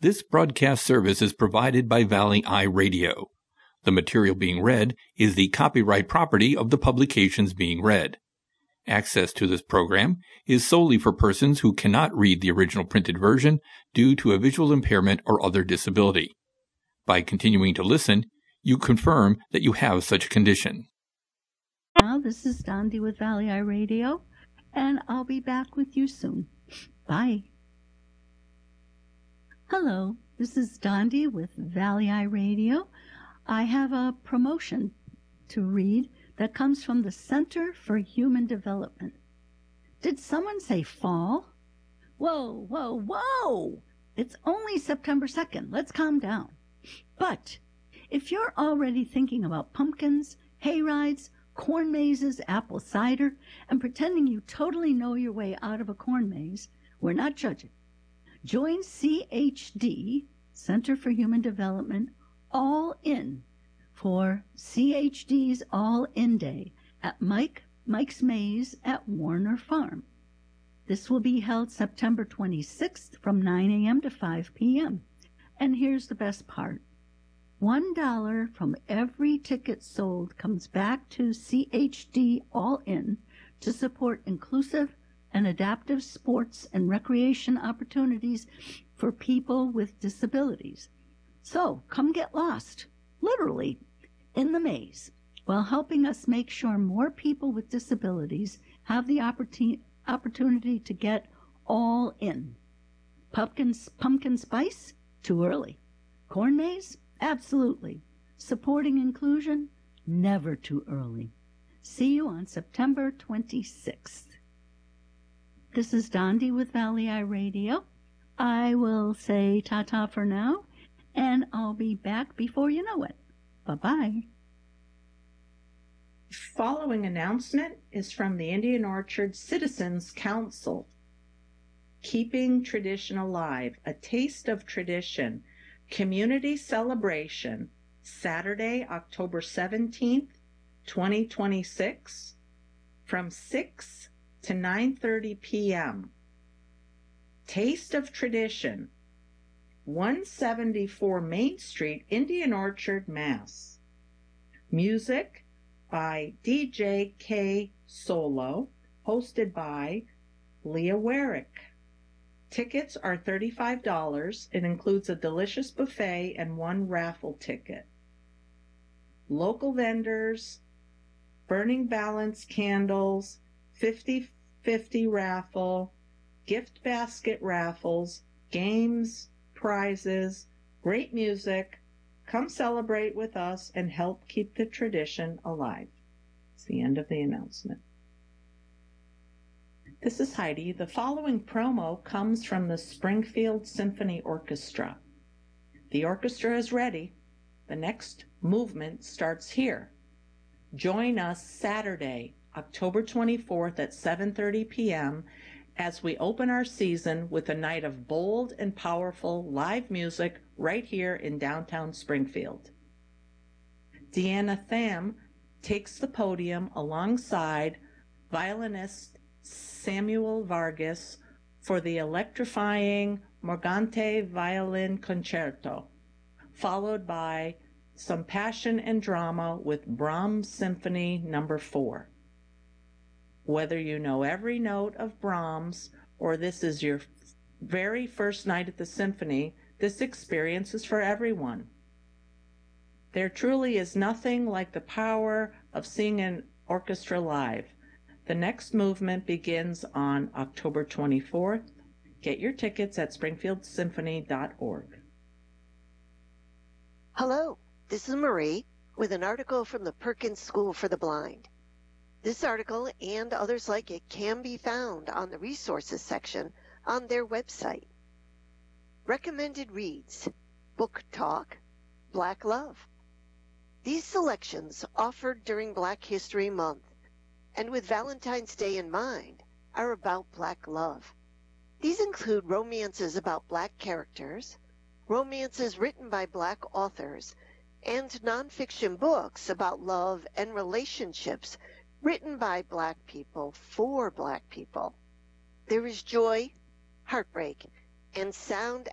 This broadcast service is provided by Valley Eye Radio. The material being read is the copyright property of the publications being read. Access to this program is solely for persons who cannot read the original printed version due to a visual impairment or other disability. By continuing to listen, you confirm that you have such a condition. Now, this is Dondi with Valley Eye Radio, and I'll be back with you soon. Bye. Hello, this is Dondi with Valley Eye Radio. I have a promotion to read that comes from the Center for Human Development. Did someone say fall? Whoa, whoa, whoa! It's only September 2nd. Let's calm down. But if you're already thinking about pumpkins, hay rides, corn mazes, apple cider, and pretending you totally know your way out of a corn maze, we're not judging. Join CHD, Center for Human Development, All In for CHD's All In Day at Mike's Maze at Warner Farm. This will be held September 26th from 9 a.m. to 5 p.m. And here's the best part. $1 from every ticket sold comes back to CHD All In to support inclusive and adaptive sports and recreation opportunities for people with disabilities. So come get lost, literally, in the maze, while helping us make sure more people with disabilities have the opportunity to get all in. Pumpkin spice? Too early. Corn maze? Absolutely. Supporting inclusion? Never too early. See you on September 26th. This is Dondi with Valley Eye Radio. I will say ta-ta for now, and I'll be back before you know it. Bye-bye. Following announcement is from the Indian Orchard Citizens Council. Keeping Tradition Alive, a Taste of Tradition, Community Celebration, Saturday, October 17th, 2026, from 6 to 9:30 p.m. Taste of Tradition, 174 Main Street, Indian Orchard, Mass. Music by DJ K Solo, hosted by Leah Warwick. Tickets are $35. It includes a delicious buffet and one raffle ticket. Local vendors, Burning Balance candles, 50/50 raffle, gift basket raffles, games, prizes, great music. Come celebrate with us and help keep the tradition alive. It's the end of the announcement. This is Heidi. The following promo comes from the Springfield Symphony Orchestra. The orchestra is ready. The next movement starts here. Join us Saturday, October 24th at 7:30 p.m. as we open our season with a night of bold and powerful live music right here in downtown Springfield. Deanna Tham takes the podium alongside violinist Samuel Vargas for the electrifying Morgante Violin Concerto, followed by some passion and drama with Brahms Symphony No. 4. Whether you know every note of Brahms or this is your very first night at the symphony, this experience is for everyone. There truly is nothing like the power of seeing an orchestra live. The next movement begins on October 24th. Get your tickets at springfieldsymphony.org. Hello, this is Marie with an article from the Perkins School for the Blind. This article and others like it can be found on the resources section on their website. Recommended reads, Book Talk, Black Love. These selections offered during Black History Month and with Valentine's Day in mind are about Black love. These include romances about Black characters, romances written by Black authors, and nonfiction books about love and relationships written by Black people for Black people. There is joy, heartbreak, and sound